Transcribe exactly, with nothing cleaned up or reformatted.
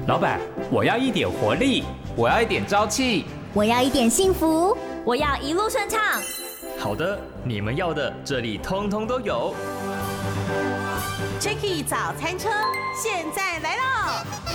老板，我要一点活力， 我要一点朝气， 我要一点幸福， 我要一路顺畅。 好的，你们要的这里通通都有。 Jacky 早餐车现在来喽！